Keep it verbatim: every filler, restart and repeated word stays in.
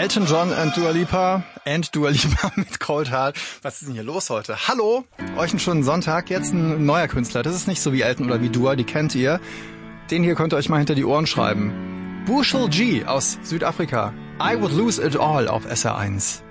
Elton John and Dua Lipa and Dua Lipa mit Cold Heart. Was ist denn hier los heute? Hallo, euch einen schönen Sonntag. Jetzt ein neuer Künstler. Das ist nicht so wie Elton oder wie Dua, die kennt ihr. Den hier könnt ihr euch mal hinter die Ohren schreiben. Bushel G aus Südafrika. I Would Lose It All auf S R eins.